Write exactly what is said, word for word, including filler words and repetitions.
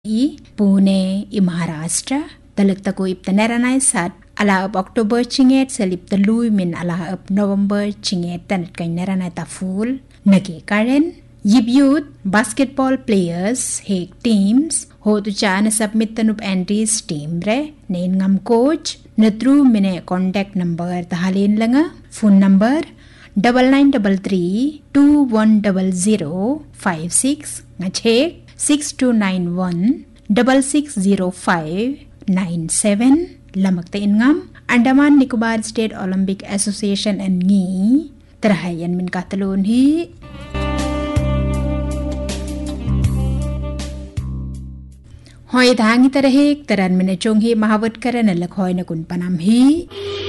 I Pune i Maharashtra talak tako ip taneranay sat ala ab October chinget salip taluy min ala ab November chinget tanat kay neranay ta full nagi karen yip youth basketball players hek teams ho tu cha na submit tanup entries team re nen ngam coach na through mine contact number tahalin langa phone number double nine double three two one double zero five six ngachek six two nine one double six zero five nine seven lamak ta ingam Andaman Nicobar State Olympic Association and ngi terahayan min katalon hi hoy tangi terahik teran min chong hi mahavat karan lakhoy na kun panam hi